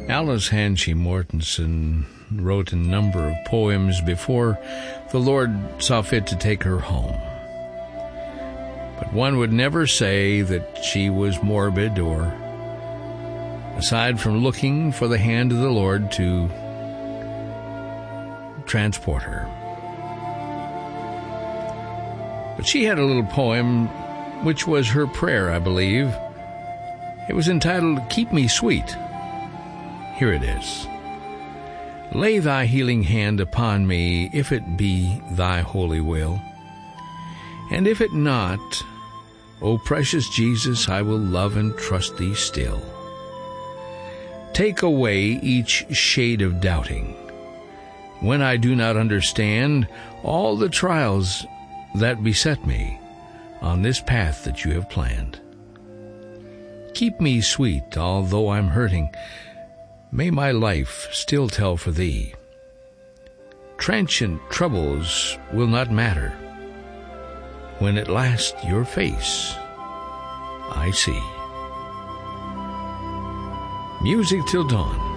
Alice Hanchey Mortensen wrote a number of poems before the Lord saw fit to take her home. But one would never say that she was morbid or, aside from looking for the hand of the Lord to transport her. But she had a little poem which was her prayer, I believe. It was entitled, "Keep Me Sweet." Here it is. Lay thy healing hand upon me, if it be thy holy will. And if it not, O precious Jesus, I will love and trust thee still. Take away each shade of doubting. When I do not understand all the trials that beset me on this path that you have planned. Keep me sweet, although I'm hurting. May my life still tell for thee. Transient troubles will not matter when at last your face I see. Music till dawn.